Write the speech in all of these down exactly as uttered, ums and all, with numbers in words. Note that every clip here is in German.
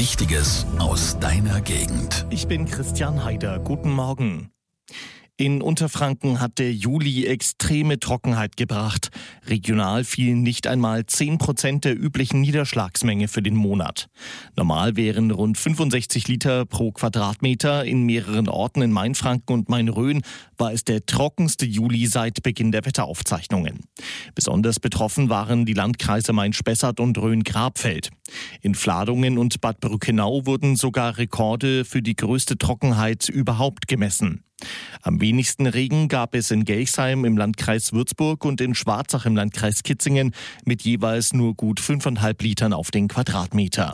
Wichtiges aus deiner Gegend. Ich bin Christian Heider. Guten Morgen. In Unterfranken hat der Juli extreme Trockenheit gebracht. Regional fielen nicht einmal zehn Prozent der üblichen Niederschlagsmenge für den Monat. Normal wären rund fünfundsechzig Liter pro Quadratmeter. In mehreren Orten in Mainfranken und Main-Rhön war es der trockenste Juli seit Beginn der Wetteraufzeichnungen. Besonders betroffen waren die Landkreise Main-Spessart und Rhön-Grabfeld. In Vladungen und Bad Brückenau wurden sogar Rekorde für die größte Trockenheit überhaupt gemessen. Am wenigsten Regen gab es in Gelsheim im Landkreis Würzburg und in Schwarzach im Landkreis Kitzingen mit jeweils nur gut fünfeinhalb Litern auf den Quadratmeter.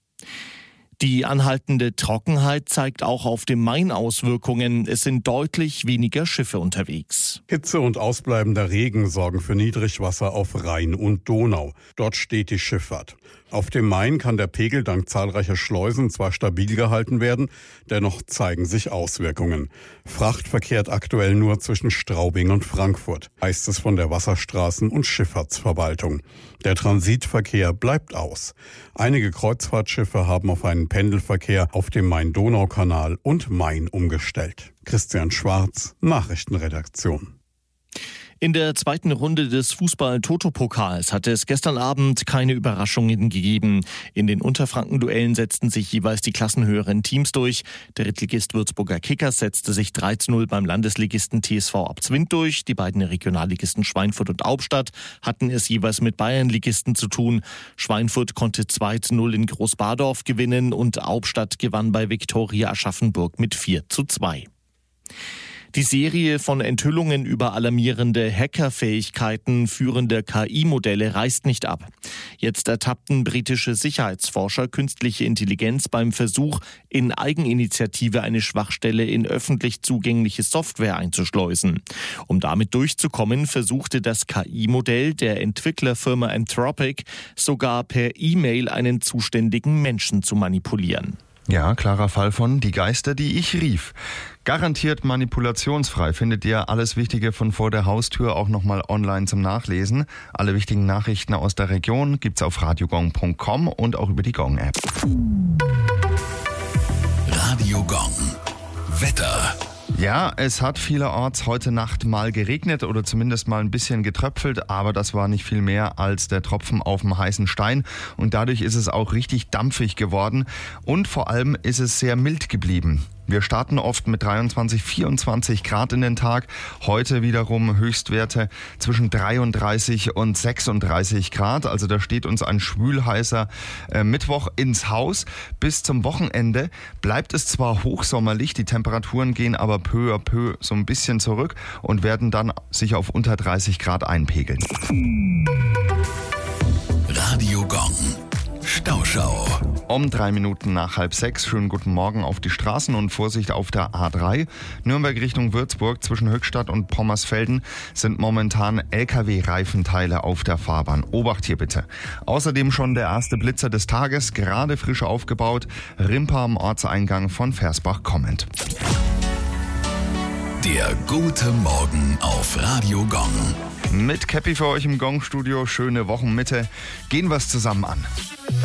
Die anhaltende Trockenheit zeigt auch auf dem Main Auswirkungen. Es sind deutlich weniger Schiffe unterwegs. Hitze und ausbleibender Regen sorgen für Niedrigwasser auf Rhein und Donau. Dort steht die Schifffahrt. Auf dem Main kann der Pegel dank zahlreicher Schleusen zwar stabil gehalten werden, dennoch zeigen sich Auswirkungen. Fracht verkehrt aktuell nur zwischen Straubing und Frankfurt, heißt es von der Wasserstraßen- und Schifffahrtsverwaltung. Der Transitverkehr bleibt aus. Einige Kreuzfahrtschiffe haben auf einen Pendelverkehr auf dem Main-Donau-Kanal und Main umgestellt. Christian Schwarz, Nachrichtenredaktion. In der zweiten Runde des Fußball-Toto-Pokals hatte es gestern Abend keine Überraschungen gegeben. In den Unterfranken-Duellen setzten sich jeweils die klassenhöheren Teams durch. Der Drittligist Würzburger Kickers setzte sich drei zu null beim Landesligisten T S V Abzwind durch. Die beiden Regionalligisten Schweinfurt und Albstadt hatten es jeweils mit Bayernligisten zu tun. Schweinfurt konnte zwei zu null in Großbadorf gewinnen und Albstadt gewann bei Viktoria Aschaffenburg mit vier zu zwei. Die Serie von Enthüllungen über alarmierende Hackerfähigkeiten führender K I-Modelle reißt nicht ab. Jetzt ertappten britische Sicherheitsforscher künstliche Intelligenz beim Versuch, in Eigeninitiative eine Schwachstelle in öffentlich zugängliche Software einzuschleusen. Um damit durchzukommen, versuchte das K I-Modell der Entwicklerfirma Anthropic sogar per E-Mail einen zuständigen Menschen zu manipulieren. Ja, klarer Fall von Die Geister, die ich rief. Garantiert manipulationsfrei findet ihr alles Wichtige von vor der Haustür auch nochmal online zum Nachlesen. Alle wichtigen Nachrichten aus der Region gibt's auf radiogong punkt com und auch über die Gong-App. Radio Gong. Wetter. Ja, es hat vielerorts heute Nacht mal geregnet oder zumindest mal ein bisschen getröpfelt, aber das war nicht viel mehr als der Tropfen auf dem heißen Stein und dadurch ist es auch richtig dampfig geworden und vor allem ist es sehr mild geblieben. Wir starten oft mit dreiundzwanzig, vierundzwanzig Grad in den Tag. Heute wiederum Höchstwerte zwischen dreiunddreißig und sechsunddreißig Grad. Also da steht uns ein schwülheißer äh, Mittwoch ins Haus. Bis zum Wochenende bleibt es zwar hochsommerlich, die Temperaturen gehen aber peu à peu so ein bisschen zurück und werden dann sich auf unter dreißig Grad einpegeln. Radio Gong. Stauschau. Um drei Minuten nach halb sechs. Schönen guten Morgen auf die Straßen und Vorsicht auf der A drei. Nürnberg Richtung Würzburg zwischen Höchstadt und Pommersfelden sind momentan L K W-Reifenteile auf der Fahrbahn. Obacht hier bitte. Außerdem schon der erste Blitzer des Tages, gerade frisch aufgebaut. Rimpa am Ortseingang von Versbach kommend. Der gute Morgen auf Radio Gong. Mit Käppi für euch im Gong-Studio. Schöne Wochenmitte. Gehen wir's zusammen an.